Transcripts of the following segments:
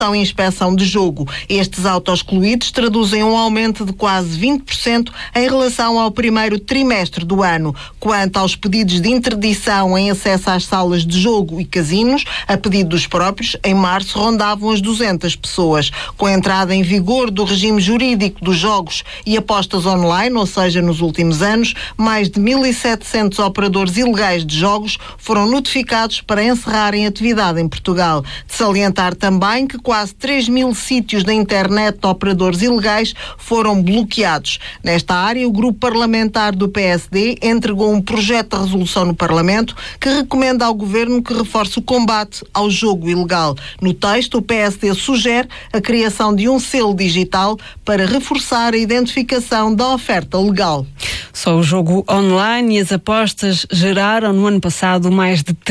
inspeção de jogo. Estes autoexcluídos traduzem um aumento de quase 20% em relação ao primeiro trimestre do ano. Quanto aos pedidos de interdição em acesso às salas de jogo e casinos, a pedido dos próprios, em março rondavam as 200 pessoas. Com a entrada em vigor do regime jurídico dos jogos e apostas online, ou seja, nos últimos anos, mais de 1.700 operadores ilegais de jogos foram notificados para encerrarem atividade em Portugal. De salientar também que quase 3.000 sítios da internet de operadores ilegais foram bloqueados. Nesta área, o grupo parlamentar do PSD entregou um projeto de resolução no Parlamento que recomenda ao Governo que reforce o combate ao jogo ilegal. No texto, o PSD sugere a criação de um selo digital para reforçar a identificação da oferta legal. Só o jogo online e as apostas geraram no ano passado mais de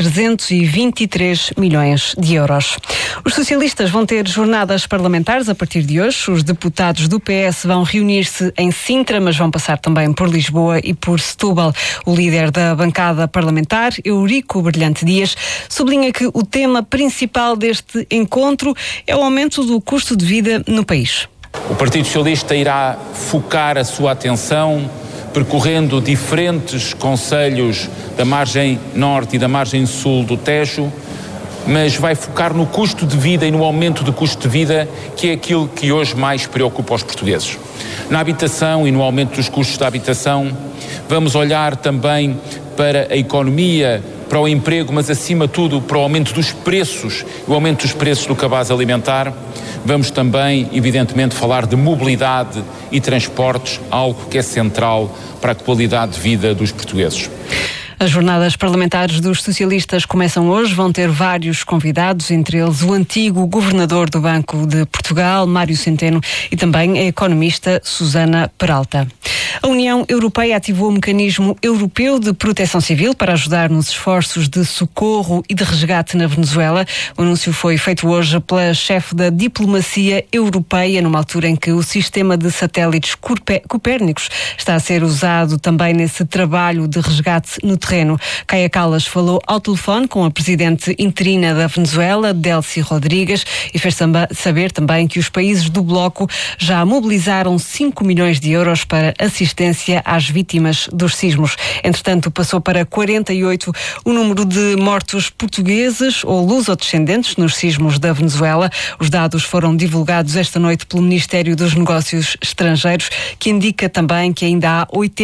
323 milhões de euros. Os socialistas vão ter jornadas parlamentares a partir de hoje. Os deputados do PS vão reunir-se em Sintra, mas vão passar também por Lisboa e por Setúbal. O líder da bancada parlamentar, Eurico Brilhante Dias, sublinha que o tema principal deste encontro é o aumento do custo de vida no país. O Partido Socialista irá focar a sua atenção percorrendo diferentes concelhos da margem norte e da margem sul do Tejo, mas vai focar no custo de vida e no aumento do custo de vida, que é aquilo que hoje mais preocupa os portugueses. Na habitação e no aumento dos custos da habitação, vamos olhar também para a economia, para o emprego, mas acima de tudo para o aumento dos preços, o aumento dos preços do cabaz alimentar. Vamos também, evidentemente, falar de mobilidade e transportes, algo que é central para a qualidade de vida dos portugueses. As jornadas parlamentares dos socialistas começam hoje, vão ter vários convidados, entre eles o antigo governador do Banco de Portugal, Mário Centeno, e também a economista Susana Peralta. A União Europeia ativou o Mecanismo Europeu de Proteção Civil para ajudar nos esforços de socorro e de resgate na Venezuela. O anúncio foi feito hoje pela chefe da diplomacia europeia, numa altura em que o sistema de satélites Copérnicos está a ser usado também nesse trabalho de resgate no terreno. Kaia Kallas falou ao telefone com a presidente interina da Venezuela, Delcy Rodrigues, e fez saber também que os países do bloco já mobilizaram 5 milhões de euros para assistência às vítimas dos sismos. Entretanto, passou para 48 o número de mortos portugueses ou lusodescendentes nos sismos da Venezuela. Os dados foram divulgados esta noite pelo Ministério dos Negócios Estrangeiros, que indica também que ainda há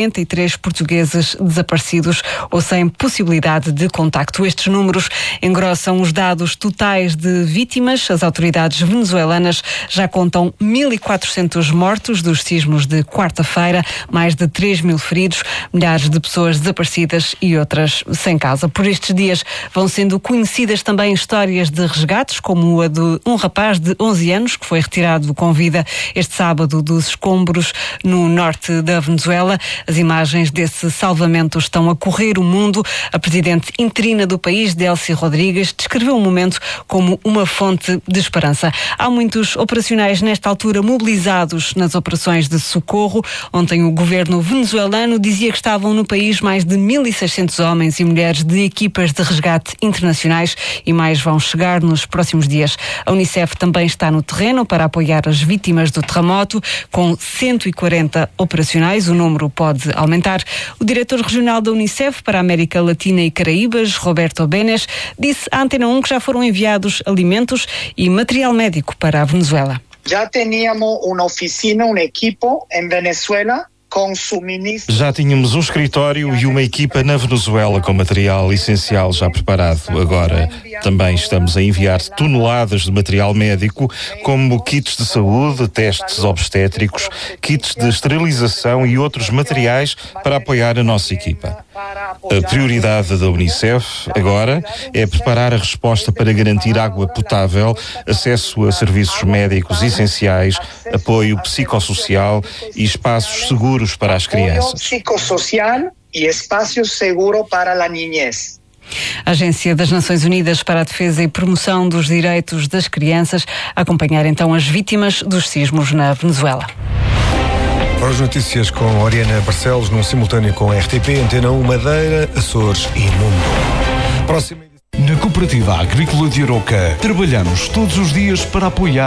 83 portugueses desaparecidos ou sem possibilidade de contacto. Estes números engrossam os dados totais de vítimas. As autoridades venezuelanas já contam 1.400 mortos dos sismos de quarta-feira, mais de 3.000 feridos, milhares de pessoas desaparecidas e outras sem casa. Por estes dias vão sendo conhecidas também histórias de resgates, como a de um rapaz de 11 anos que foi retirado com vida este sábado dos escombros no norte da Venezuela. As imagens desse salvamento estão a correr o mundo. A presidente interina do país, Delcy Rodrigues, descreveu o momento como uma fonte de esperança. Há muitos operacionais nesta altura mobilizados nas operações de socorro. Ontem o governo venezuelano dizia que estavam no país mais de 1.600 homens e mulheres de equipas de resgate internacionais e mais vão chegar nos próximos dias. A Unicef também está no terreno para apoiar as vítimas do terremoto, com 140 operacionais. O número pode aumentar. O diretor regional da Unicef para a América Latina e Caraíbas, Roberto Benes, disse à Antena 1 que já foram enviados alimentos e material médico para a Venezuela. Já tínhamos uma oficina, um equipo em Venezuela. Já tínhamos um escritório e uma equipa na Venezuela com material essencial já preparado. Agora também estamos a enviar toneladas de material médico, como kits de saúde, testes obstétricos, kits de esterilização e outros materiais para apoiar a nossa equipa. A prioridade da Unicef agora é preparar a resposta para garantir água potável, acesso a serviços médicos essenciais, apoio psicossocial e espaços seguros para as crianças. Psicossocial e espaço seguro para a niñez. A Agência das Nações Unidas para a Defesa e Promoção dos Direitos das Crianças a acompanhar então as vítimas dos sismos na Venezuela. Para as notícias com Oriana Barcelos, num simultâneo com a RTP, Antena 1 Madeira, Açores e Mundo. Próxima... Cooperativa Agrícola de Aroca. Trabalhamos todos os dias para apoiar